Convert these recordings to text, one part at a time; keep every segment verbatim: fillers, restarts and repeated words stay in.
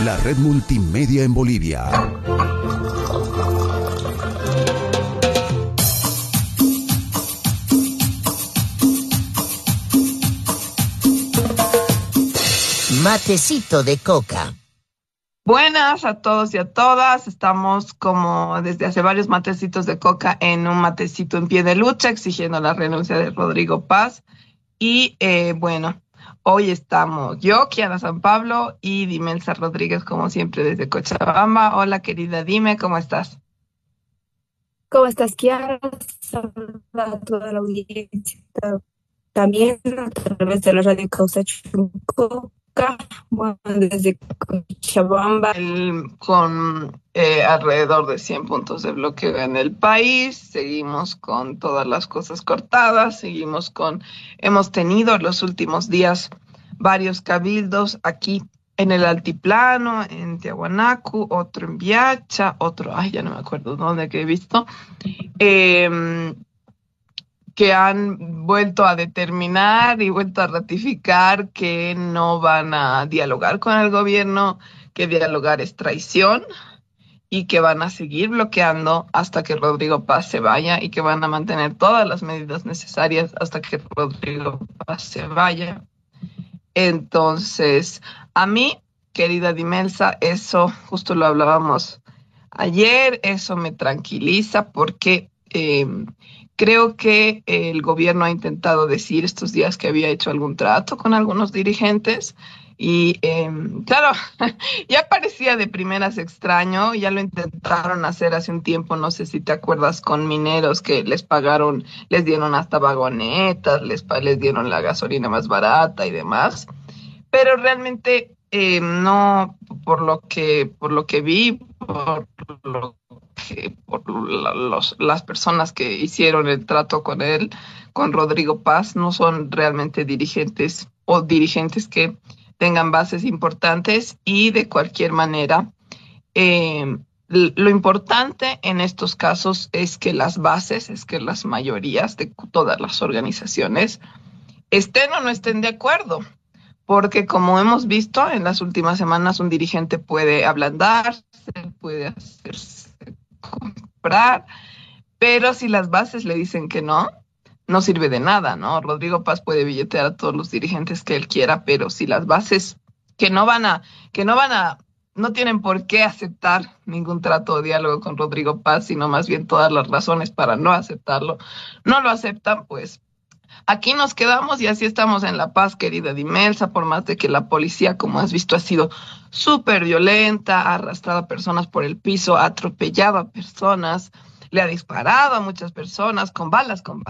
La red multimedia en Bolivia. Matecito de coca. Buenas a todos y a todas. Estamos como desde hace varios matecitos de coca en un matecito en pie de lucha exigiendo la renuncia de Rodrigo Paz. Y eh, bueno, hoy estamos yo, Kiara San Pablo, y Dimelsa Rodríguez, como siempre, desde Cochabamba. Hola, querida Dime, ¿cómo estás? ¿Cómo estás, Kiara? Saluda a toda la audiencia. También a través de la radio Causa Chuncoca, bueno, desde Cochabamba. El- con eh, alrededor de cien puntos de bloqueo en el país, seguimos con todas las cosas cortadas, seguimos con, hemos tenido los últimos días varios cabildos aquí en el altiplano, en Tiahuanacu, otro en Viacha, otro, ay, ya no me acuerdo dónde que he visto, em, que han vuelto a determinar y vuelto a ratificar que no van a dialogar con el gobierno, que dialogar es traición y que van a seguir bloqueando hasta que Rodrigo Paz se vaya y que van a mantener todas las medidas necesarias hasta que Rodrigo Paz se vaya. Entonces, a mí, querida Dimelsa, eso justo lo hablábamos ayer, eso me tranquiliza porque eh, creo que el gobierno ha intentado decir estos días que había hecho algún trato con algunos dirigentes y eh, claro, ya parecía de primeras extraño, ya lo intentaron hacer hace un tiempo, no sé si te acuerdas, con mineros que les pagaron, les dieron hasta vagonetas, les, pa- les dieron la gasolina más barata y demás, pero realmente eh, no, por lo que, por lo que vi, por lo que, por la- los, las personas que hicieron el trato con él, con Rodrigo Paz, no son realmente dirigentes o dirigentes que tengan bases importantes y de cualquier manera, eh, l- lo importante en estos casos es que las bases, es que las mayorías de todas las organizaciones estén o no estén de acuerdo. Porque como hemos visto en las últimas semanas, un dirigente puede ablandarse, puede hacerse comprar, pero si las bases le dicen que no, no sirve de nada, ¿no? Rodrigo Paz puede billetear a todos los dirigentes que él quiera, pero si las bases que no van a, que no van a, no tienen por qué aceptar ningún trato o diálogo con Rodrigo Paz, sino más bien todas las razones para no aceptarlo, no lo aceptan, pues aquí nos quedamos y así estamos en La Paz, querida Dimelsa, por más de que la policía, como has visto, ha sido súper violenta, ha arrastrado a personas por el piso, ha atropellado a personas, le ha disparado a muchas personas con balas, con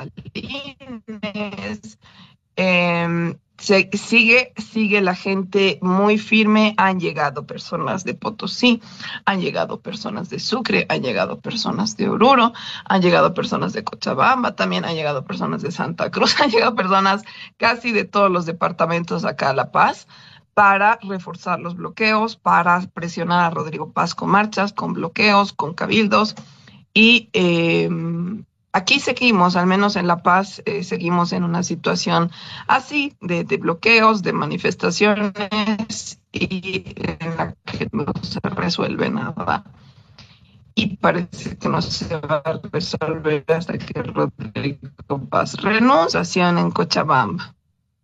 balines. Eh, se, sigue, sigue la gente muy firme. Han llegado personas de Potosí, han llegado personas de Sucre, han llegado personas de Oruro, han llegado personas de Cochabamba, también han llegado personas de Santa Cruz, han llegado personas casi de todos los departamentos acá a La Paz para reforzar los bloqueos, para presionar a Rodrigo Paz con marchas, con bloqueos, con cabildos. Y eh, aquí seguimos, al menos en La Paz, eh, seguimos en una situación así, de, de bloqueos, de manifestaciones y en la que no se resuelve nada. Y parece que no se va a resolver hasta que Rodrigo Paz renuncie en Cochabamba.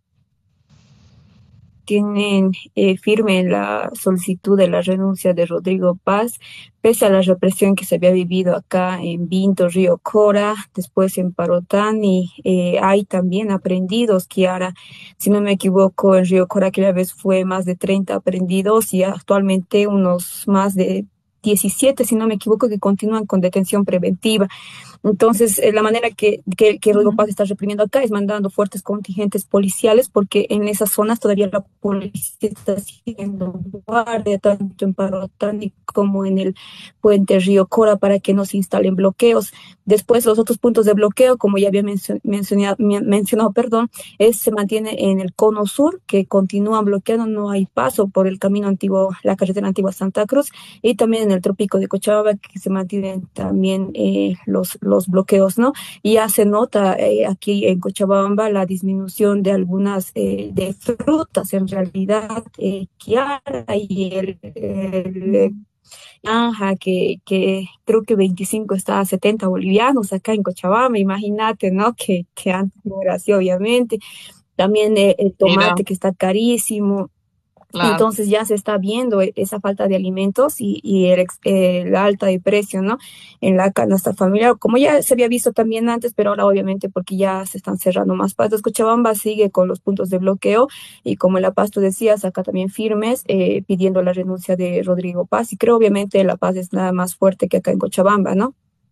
Tienen eh, firme la solicitud de la renuncia de Rodrigo Paz, pese a la represión que se había vivido acá en Vinto, Río Cora, después en Parotani. Eh, hay también aprendidos, Kiara, si no me equivoco, en Río Cora aquella vez fue más de treinta aprendidos y actualmente unos más de diecisiete, si no me equivoco, que continúan con detención preventiva. Entonces, eh, la manera que, que, que Rodrigo Paz está reprimiendo acá es mandando fuertes contingentes policiales, porque en esas zonas todavía la policía está haciendo guardia, tanto en Parotani como en el puente Río Cora, para que no se instalen bloqueos. Después, los otros puntos de bloqueo, como ya había mencio- mencionado, men- mencionado, perdón, es, se mantiene en el cono sur, que continúan bloqueando, no hay paso por el camino antiguo, la carretera antigua Santa Cruz, y también en el trópico de Cochabamba que se mantienen también eh, los, los bloqueos, ¿no? Y ya se nota eh, aquí en Cochabamba la disminución de algunas eh, de frutas en realidad eh, que hay el, el Ajá, que, que creo que veinticinco está a setenta bolivianos acá en Cochabamba, imagínate, ¿no? Que, que antes no era así, obviamente. También eh, el Mira, tomate que está carísimo. claro. Entonces ya se está viendo e- esa falta de alimentos y, y el, ex- eh, la alta de precio, ¿no? En la canasta familiar, como ya se había visto también antes, pero ahora obviamente porque ya se están cerrando más pastos. Cochabamba sigue con los puntos de bloqueo y como en La Paz tú decías, acá también firmes, eh, pidiendo la renuncia de Rodrigo Paz. Y creo obviamente La Paz es nada más fuerte que acá en Cochabamba, ¿no?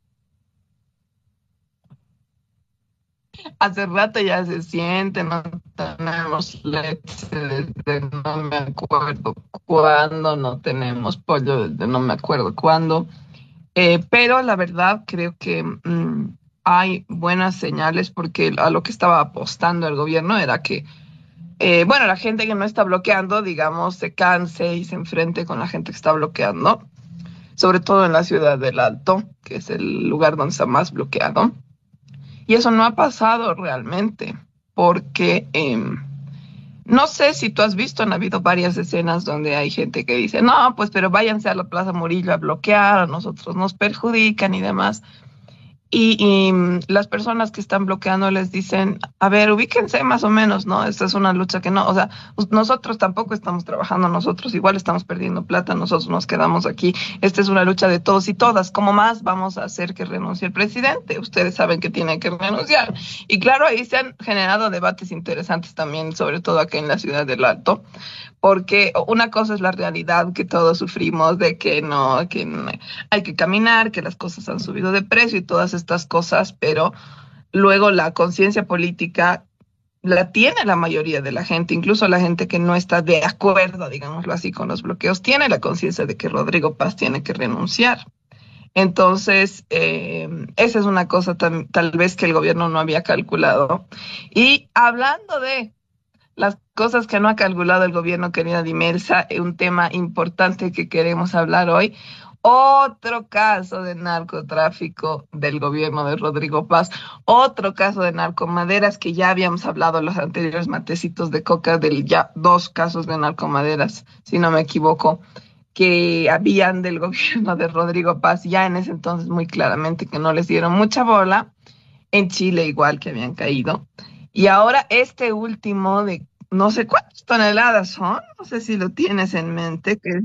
Hace rato ya se siente, no tenemos leche desde no me acuerdo cuándo, no tenemos pollo desde no me acuerdo cuándo. Eh, pero la verdad creo que mm, hay buenas señales porque a lo que estaba apostando el gobierno era que, eh, bueno, la gente que no está bloqueando, digamos, se canse y se enfrente con la gente que está bloqueando, sobre todo en la ciudad del Alto, que es el lugar donde está más bloqueado. Y eso no ha pasado realmente, porque eh, no sé si tú has visto, han habido varias escenas donde hay gente que dice, no, pues pero váyanse a la Plaza Murillo a bloquear, a nosotros nos perjudican y demás. Y, y mm, las personas que están bloqueando les dicen, a ver, ubíquense más o menos, ¿no? Esta es una lucha que no, o sea, us- nosotros tampoco estamos trabajando, nosotros igual estamos perdiendo plata, nosotros nos quedamos aquí. Esta es una lucha de todos y todas. ¿Cómo más vamos a hacer que renuncie el presidente? Ustedes saben que tiene que renunciar. Y claro, ahí se han generado debates interesantes también, sobre todo aquí en la ciudad del Alto, porque una cosa es la realidad que todos sufrimos de que no, que no- hay que caminar, que las cosas han subido de precio y todas estas cosas, pero luego la conciencia política la tiene la mayoría de la gente, incluso la gente que no está de acuerdo, digámoslo así, con los bloqueos, tiene la conciencia de que Rodrigo Paz tiene que renunciar. Entonces, eh, esa es una cosa tam- tal vez que el gobierno no había calculado. Y hablando de las cosas que no ha calculado el gobierno, querida Dimelsa, eh, un tema importante que queremos hablar hoy. Otro caso de narcotráfico del gobierno de Rodrigo Paz, otro caso de narcomaderas que ya habíamos hablado en los anteriores matecitos de coca, del ya dos casos de narcomaderas, si no me equivoco, que habían del gobierno de Rodrigo Paz, ya en ese entonces muy claramente que no les dieron mucha bola, en Chile igual que habían caído. Y ahora este último de no sé cuántas toneladas son, no sé si lo tienes en mente, que,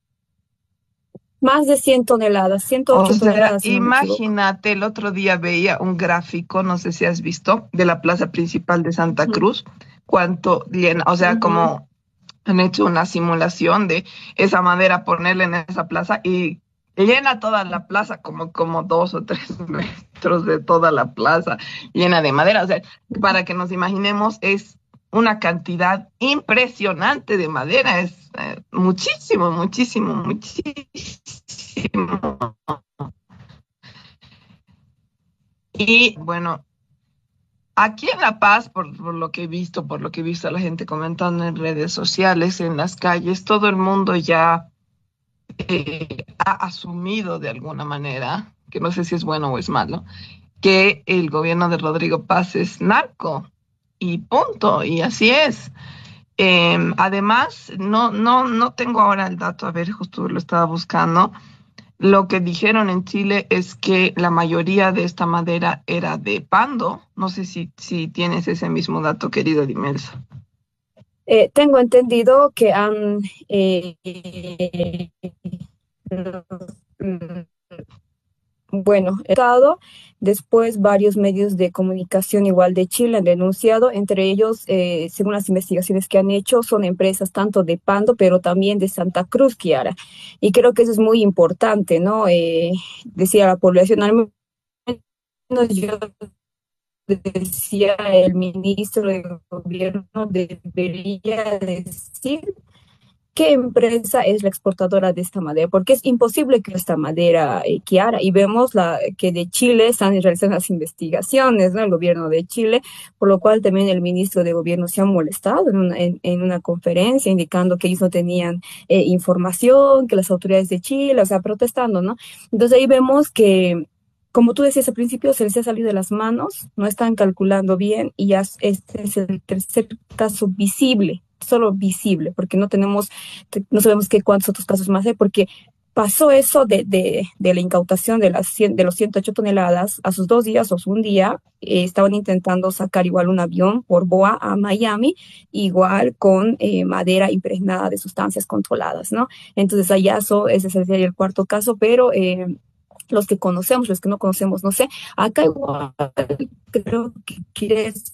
Más de cien toneladas, ciento o ocho sea, toneladas si no me equivoco. imagínate, el otro día veía un gráfico, no sé si has visto, de la plaza principal de Santa Ujú, Cruz, cuánto llena, o sea, ujú. como han hecho una simulación de esa madera, ponerla en esa plaza y llena toda la plaza, como, como dos o tres metros de toda la plaza llena de madera. O sea, para que nos imaginemos, es una cantidad impresionante de madera, es eh, muchísimo, muchísimo, muchísimo. Y bueno, aquí en La Paz, por, por lo que he visto, por lo que he visto a la gente comentando en redes sociales, en las calles, todo el mundo ya eh, ha asumido de alguna manera, que no sé si es bueno o es malo, que el gobierno de Rodrigo Paz es narco y punto, y así es. Eh, además, no, no, no tengo ahora el dato, a ver, justo lo estaba buscando. Lo que dijeron en Chile es que la mayoría de esta madera era de pando. No sé si, si tienes ese mismo dato, querido Dimelsa. Eh, tengo entendido que han eh, bueno, Estado, después varios medios de comunicación igual de Chile han denunciado, entre ellos, eh, según las investigaciones que han hecho, son empresas tanto de Pando, pero también de Santa Cruz, Kiara. Y creo que eso es muy importante, ¿no? Eh, decía la población, al menos yo decía el ministro de gobierno debería decir qué empresa es la exportadora de esta madera, porque es imposible que esta madera, eh, Kiara, y vemos la, que de Chile están realizando las investigaciones, ¿no? El gobierno de Chile, por lo cual también el ministro de Gobierno se ha molestado en una, en, en una conferencia indicando que ellos no tenían eh, información, que las autoridades de Chile, o sea, protestando, ¿no? Entonces ahí vemos que, como tú decías al principio, se les ha salido de las manos, no están calculando bien y ya este es el tercer caso visible, solo visible, porque no tenemos, no sabemos qué cuántos otros casos más hay, porque pasó eso de, de, de la incautación de, las cien, de los ciento ocho toneladas, a sus dos días o un día eh, estaban intentando sacar igual un avión por BOA a Miami, igual con eh, madera impregnada de sustancias controladas, ¿no? Entonces allá eso, ese sería el cuarto caso, pero eh, los que conocemos, los que no conocemos, no sé, acá igual creo que, que es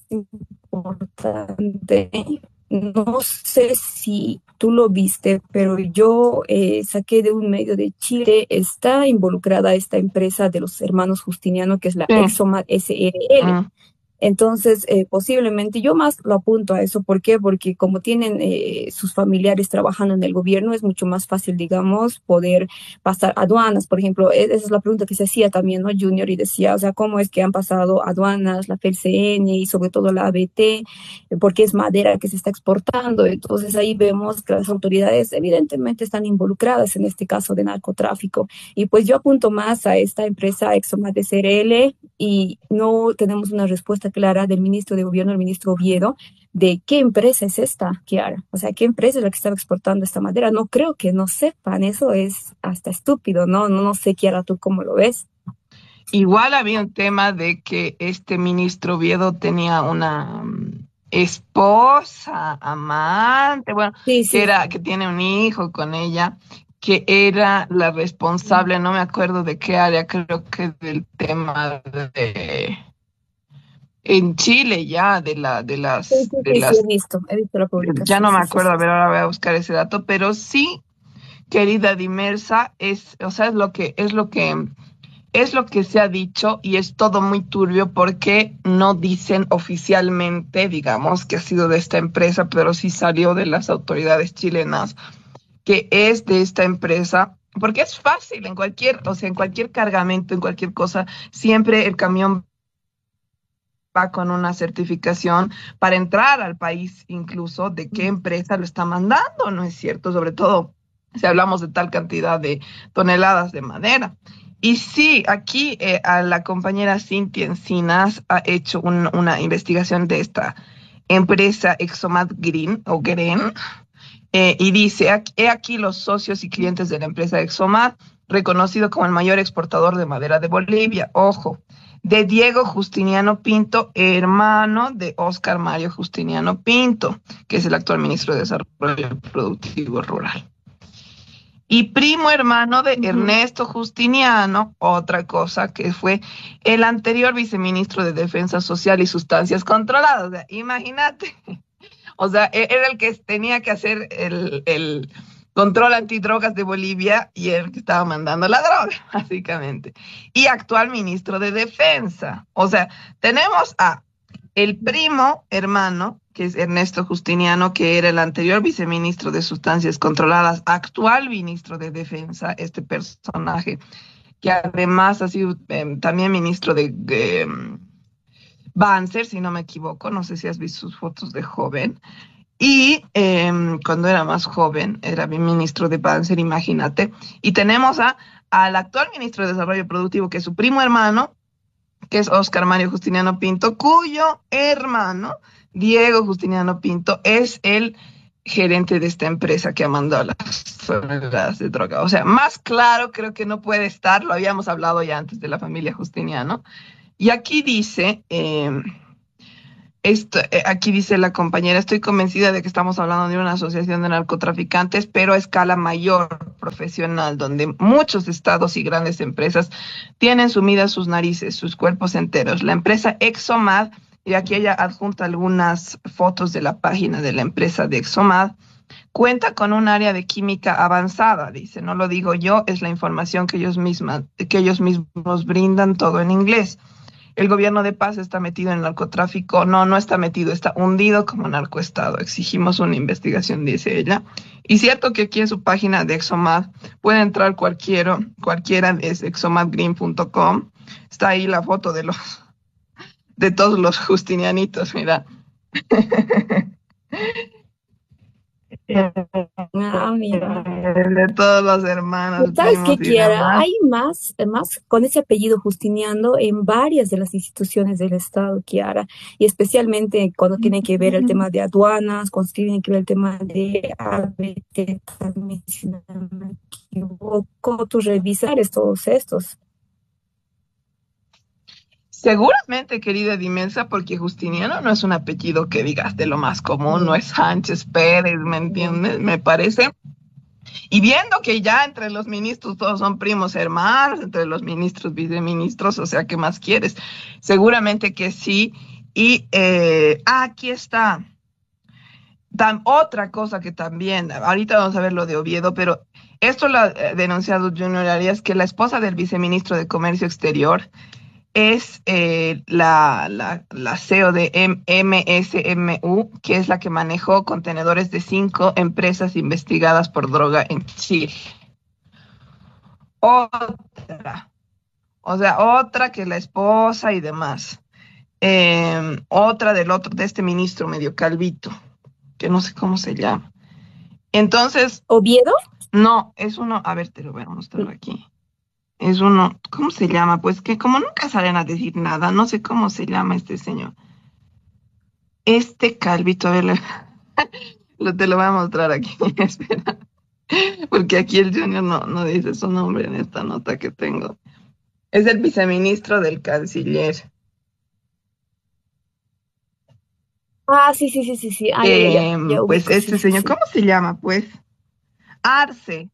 importante. No sé si tú lo viste, pero yo eh, saqué de un medio de Chile, está involucrada esta empresa de los hermanos Justiniano, que es la Sí. ExxonMobil S R L. Mm. Entonces, eh, posiblemente, yo más lo apunto a eso. ¿Por qué? Porque como tienen eh, sus familiares trabajando en el gobierno, es mucho más fácil, digamos, poder pasar aduanas. Por ejemplo, e- esa es la pregunta que se hacía también, ¿no? Junior, y decía, o sea, ¿cómo es que han pasado aduanas, la F E L C N y sobre todo la A B T? Eh, Porque es madera que se está exportando. Entonces ahí vemos que las autoridades evidentemente están involucradas en este caso de narcotráfico. Y pues yo apunto más a esta empresa ExxonMobil S R L y no tenemos una respuesta clara del ministro de Gobierno, el ministro Oviedo, de qué empresa es esta, Kiara. O sea, qué empresa es la que está exportando esta madera. No creo que no sepan, eso es hasta estúpido, ¿no? No, no sé, Kiara, ¿tú cómo lo ves? Igual había un tema de que este ministro Oviedo tenía una mm, esposa, amante, bueno, Sí, que sí. era, que tiene un hijo con ella, que era la responsable, no me acuerdo de qué área, creo que del tema de en Chile ya, de la, de Sí, las, sí, de sí, sí, he las, visto, he visto la ya publicación, no me sí, sí, acuerdo, sí. a ver, ahora voy a buscar ese dato, pero sí, querida Dimersa, es, o sea, es lo que, es lo que es lo que se ha dicho y es todo muy turbio porque no dicen oficialmente, digamos, que ha sido de esta empresa, pero sí salió de las autoridades chilenas, que es de esta empresa, porque es fácil en cualquier, o sea, en cualquier cargamento, en cualquier cosa, siempre el camión va con una certificación para entrar al país, incluso de qué empresa lo está mandando, ¿no es cierto? Sobre todo si hablamos de tal cantidad de toneladas de madera. Y sí, aquí eh, a la compañera Cintia Encinas ha hecho un- una investigación de esta empresa Exomat Green o Green, eh, y dice, aquí- he aquí los socios y clientes de la empresa Exomat, reconocido como el mayor exportador de madera de Bolivia. Ojo, de Diego Justiniano Pinto, hermano de Óscar Mario Justiniano Pinto, que es el actual ministro de Desarrollo Productivo Rural. Y primo hermano de Ujú. Ernesto Justiniano, otra cosa que fue el anterior viceministro de Defensa Social y Sustancias Controladas. O sea, imagínate. O sea, e- era el que tenía que hacer el, el control antidrogas de Bolivia y el que estaba mandando la droga, básicamente. Y actual ministro de Defensa. O sea, tenemos a el primo hermano, que es Ernesto Justiniano, que era el anterior viceministro de Sustancias Controladas, actual ministro de Defensa, este personaje, que además ha sido eh, también ministro de eh, Banzer, si no me equivoco, no sé si has visto sus fotos de joven. Y eh, cuando era más joven, era ministro de Banzer, imagínate. Y tenemos a, al actual ministro de Desarrollo Productivo, que es su primo hermano, que es Óscar Mario Justiniano Pinto, cuyo hermano, Diego Justiniano Pinto, es el gerente de esta empresa que ha mandado las toneladas de droga. O sea, más claro creo que no puede estar, lo habíamos hablado ya antes de la familia Justiniano. Y aquí dice, eh, esto, eh, aquí dice la compañera, estoy convencida de que estamos hablando de una asociación de narcotraficantes, pero a escala mayor, profesional, donde muchos estados y grandes empresas tienen sumidas sus narices, sus cuerpos enteros. La empresa Exomad, y aquí ella adjunta algunas fotos de la página de la empresa de Exomad, cuenta con un área de química avanzada, dice, no lo digo yo, es la información que ellos, mismas, que ellos mismos brindan todo en inglés. el gobierno de Paz está metido en el narcotráfico. No, no está metido, está hundido como narcoestado. Exigimos una investigación, dice ella. Y cierto que aquí en su página de Exomad puede entrar cualquiera, cualquiera es exomad green punto com. Está ahí la foto de los de todos los justinianitos, mira. Ah, mira. De todos los hermanos, ¿Sabes qué, primos y Kiara? demás. Hay más, más con ese apellido Justiniano en varias de las instituciones del Estado, Kiara, y especialmente cuando tiene que ver el tema de aduanas, cuando tiene que ver el tema de A B T, también, si no me equivoco, tú revisar todos estos. Seguramente, querida Dimensa, porque Justiniano no es un apellido que digas de lo más común, no es Sánchez Pérez, ¿me entiendes? Me parece. Y viendo que ya entre los ministros todos son primos hermanos, entre los ministros, viceministros, o sea, ¿qué más quieres? Seguramente que sí. Y eh, ah, aquí está. Tam, otra cosa que también, ahorita vamos a ver lo de Oviedo, pero esto lo ha eh, denunciado Junior Arias, que la esposa del viceministro de Comercio Exterior es eh, la, la, la C E O de M S M U, que es la que manejó contenedores de cinco empresas investigadas por droga en Chile. Otra, o sea, otra que la esposa y demás. Eh, otra del otro, de este ministro medio calvito, que no sé cómo se llama. Entonces, ¿Oviedo? no, es uno, a ver, te lo voy a mostrar aquí. Es uno, ¿cómo se llama? Pues que como nunca salen a decir nada, no sé cómo se llama este señor. Este calvito, a ver, le- lo, te lo voy a mostrar aquí, espera. Porque aquí el Junior no, no dice su nombre en esta nota que tengo. Es el viceministro del canciller. Ah, sí, sí, sí, sí, sí. Ah, ya, ya, ya, Eh, ya pues ubico, sí, este sí, señor, sí. ¿cómo se llama? Pues Arce,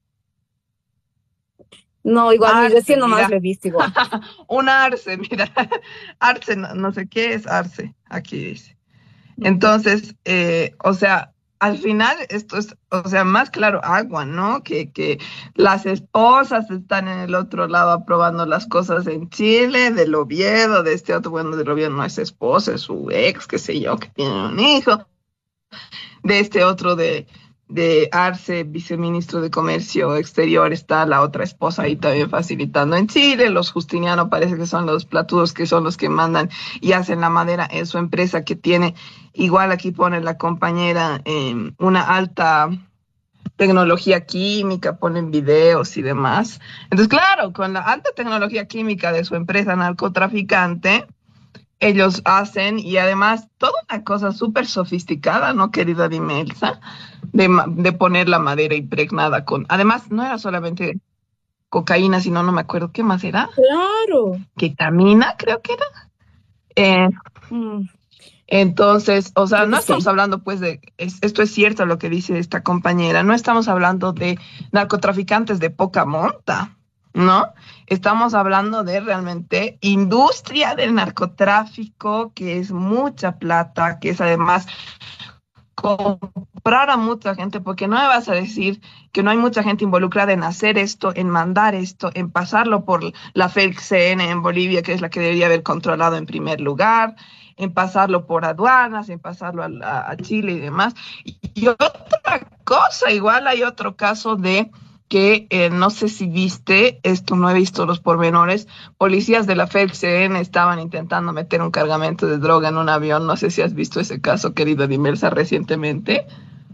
No, igual, ni Arce, recién nomás lo mira. he visto igual. Un Arce, mira. Arce, no, no sé qué es Arce, aquí dice. Ujú. Entonces, eh, o sea, al final esto es, o sea, más claro agua, ¿no? Que, que las esposas están en el otro lado aprobando las cosas en Chile, del Oviedo, de este otro, bueno, del Oviedo no es esposa, es su ex, qué sé yo, que tiene un hijo, de este otro de, de Arce, viceministro de Comercio Exterior, está la otra esposa ahí también facilitando en Chile. Los Justiniano parece que son los platudos que son los que mandan y hacen la madera en su empresa que tiene, igual aquí pone la compañera, eh, una alta tecnología química, ponen videos y demás. Entonces, claro, con la alta tecnología química de su empresa narcotraficante, ellos hacen, y además toda una cosa súper sofisticada, ¿no, querida Dimelsa? De, de poner la madera impregnada con, además no era solamente cocaína, sino no me acuerdo qué más era, Claro. ketamina, creo que era. Eh, Mm, entonces, o sea, creo no que estamos sí. hablando pues de, es, esto es cierto lo que dice esta compañera, no estamos hablando de narcotraficantes de poca monta, ¿no? Estamos hablando de realmente industria del narcotráfico, que es mucha plata, que es además comprar a mucha gente, porque no me vas a decir que no hay mucha gente involucrada en hacer esto, en mandar esto, en pasarlo por la F E L C N en Bolivia, que es la que debería haber controlado en primer lugar, en pasarlo por aduanas, en pasarlo a, a, a Chile y demás. Y, y otra cosa, igual hay otro caso de que eh, no sé si viste, esto no he visto los pormenores, policías de la F E L C N estaban intentando meter un cargamento de droga en un avión, no sé si has visto ese caso, querida Dimelsa, recientemente.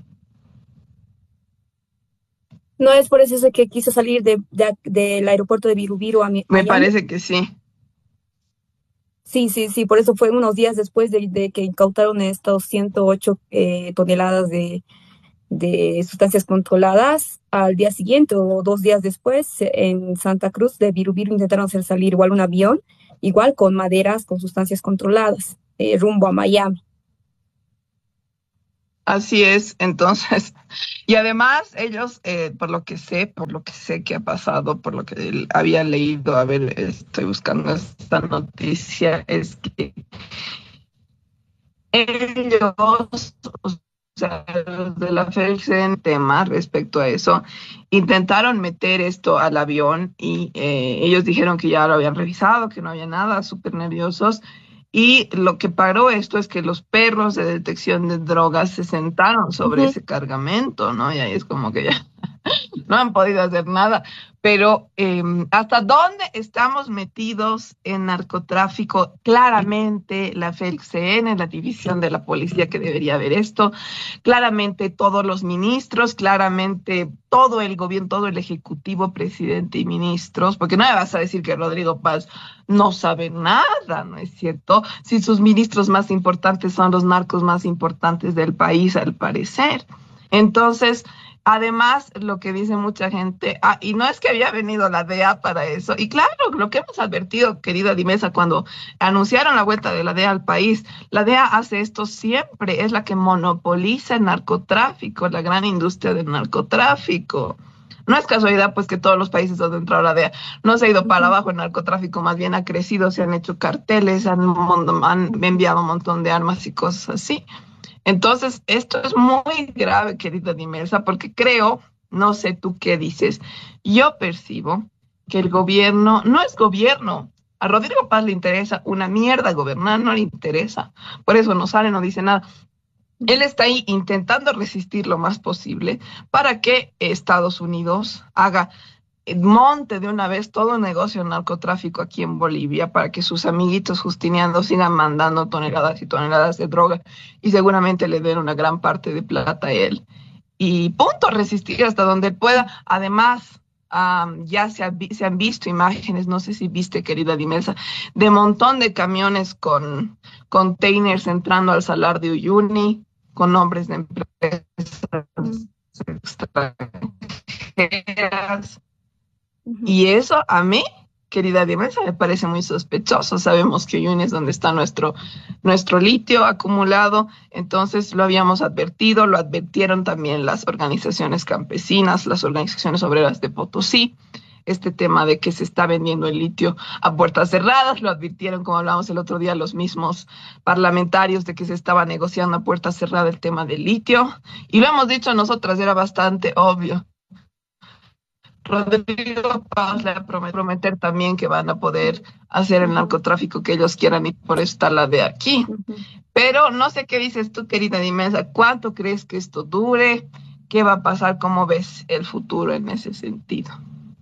No es por eso ese que quiso salir de, de- del aeropuerto de Virubiru a Mi- Me Miami. parece que sí. Sí, sí, sí, por eso fue unos días después de, de que incautaron estos ciento ocho eh, toneladas de, de sustancias controladas. Al día siguiente o dos días después, eh, en Santa Cruz de Virubiru intentaron hacer salir igual un avión, igual con maderas, con sustancias controladas, eh, rumbo a Miami. Así es, entonces, y además ellos, eh, por lo que sé, por lo que sé que ha pasado, por lo que había leído, a ver, estoy buscando esta noticia, es que ellos, o sea, los de la Félix en tema respecto a eso, intentaron meter esto al avión y eh, ellos dijeron que ya lo habían revisado, que no había nada, súper nerviosos. Y lo que paró esto es que los perros de detección de drogas se sentaron sobre Ujú. ese cargamento, ¿no? Y ahí es como que ya no han podido hacer nada. Pero eh, ¿hasta dónde estamos metidos en narcotráfico? Claramente la F E L C N, la división de la policía que debería ver esto, claramente todos los ministros, claramente todo el gobierno, todo el ejecutivo, presidente y ministros, porque no me vas a decir que Rodrigo Paz no sabe nada, ¿no es cierto? Si sus ministros más importantes son los narcos más importantes del país, al parecer. Entonces, además, lo que dice mucha gente, ah, y no es que había venido la D E A para eso, y claro, lo que hemos advertido, querida Dimesa, cuando anunciaron la vuelta de la D E A al país, la D E A hace esto siempre, es la que monopoliza el narcotráfico, la gran industria del narcotráfico. No es casualidad, pues, que todos los países donde entró la D E A no se ha ido para abajo el narcotráfico, más bien ha crecido, se han hecho carteles, han, han enviado un montón de armas y cosas así. Entonces, esto es muy grave, querida Dimelsa, porque creo, no sé tú qué dices, yo percibo que el gobierno no es gobierno. A Rodrigo Paz le interesa una mierda gobernar, no le interesa. Por eso no sale, no dice nada. Él está ahí intentando resistir lo más posible para que Estados Unidos haga, monte de una vez todo el negocio de narcotráfico aquí en Bolivia para que sus amiguitos justinianos sigan mandando toneladas y toneladas de droga y seguramente le den una gran parte de plata a él. Y punto, resistir hasta donde pueda. Además, um, ya se, ha, se han visto imágenes, no sé si viste, querida Dimelsa, de montón de camiones con containers entrando al Salar de Uyuni, con nombres de empresas extranjeras. Y eso a mí, querida Dimensa, me parece muy sospechoso. Sabemos que Uyuni es donde está nuestro, nuestro litio acumulado, entonces lo habíamos advertido, lo advirtieron también las organizaciones campesinas, las organizaciones obreras de Potosí, este tema de que se está vendiendo el litio a puertas cerradas, lo advirtieron, como hablamos el otro día, los mismos parlamentarios de que se estaba negociando a puertas cerradas el tema del litio, y lo hemos dicho nosotras, era bastante obvio. Rodrigo Paz le va a prometer también que van a poder hacer el narcotráfico que ellos quieran y por eso está la de aquí. Uh-huh. Pero no sé qué dices tú, querida Dimensa, ¿cuánto crees que esto dure? ¿Qué va a pasar? ¿Cómo ves el futuro en ese sentido?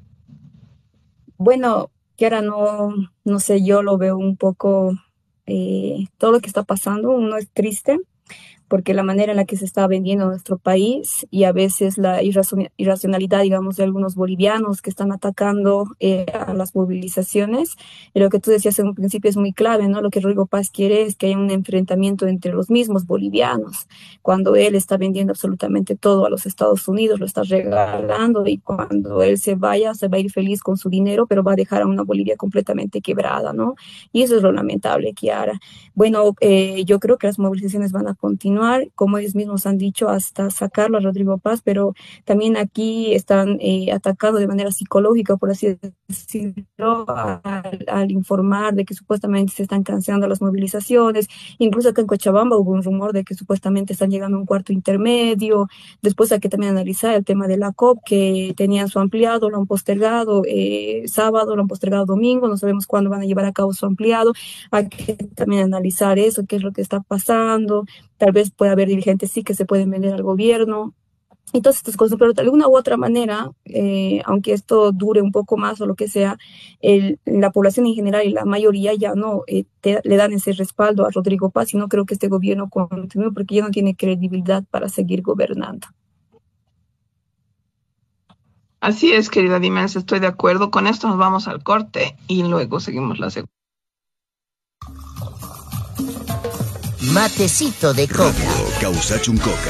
Bueno, Kiara, no, no sé, yo lo veo un poco, eh, todo lo que está pasando, uno es triste, porque la manera en la que se está vendiendo nuestro país y a veces la irracionalidad, digamos, de algunos bolivianos que están atacando eh, a las movilizaciones. Y lo que tú decías en un principio es muy clave, ¿no? Lo que Rodrigo Paz quiere es que haya un enfrentamiento entre los mismos bolivianos, cuando él está vendiendo absolutamente todo a los Estados Unidos, lo está regalando, y cuando él se vaya, se va a ir feliz con su dinero, pero va a dejar a una Bolivia completamente quebrada, ¿no? Y eso es lo lamentable, Kiara. Bueno, eh, yo creo que las movilizaciones van a continuar, como ellos mismos han dicho, hasta sacarlo a Rodrigo Paz, pero también aquí están eh, atacando de manera psicológica, por así decirlo, al, al informar de que supuestamente se están cancelando las movilizaciones. Incluso acá en Cochabamba hubo un rumor de que supuestamente están llegando a un cuarto intermedio. Después hay que también analizar el tema de la C O P, que tenían su ampliado, lo han postergado eh, sábado, lo han postergado domingo, no sabemos cuándo van a llevar a cabo su ampliado. Hay que también analizar eso, qué es lo que está pasando. Tal vez puede haber dirigentes sí que se pueden vender al gobierno y todas estas cosas, pero de alguna u otra manera, eh, aunque esto dure un poco más o lo que sea, el, la población en general y la mayoría ya no eh, te, le dan ese respaldo a Rodrigo Paz, y no creo que este gobierno continúe porque ya no tiene credibilidad para seguir gobernando. Así es, querida Dimensa, estoy de acuerdo. Con esto nos vamos al corte y luego seguimos la segunda. Matecito de coca. Radio Causachun Coca.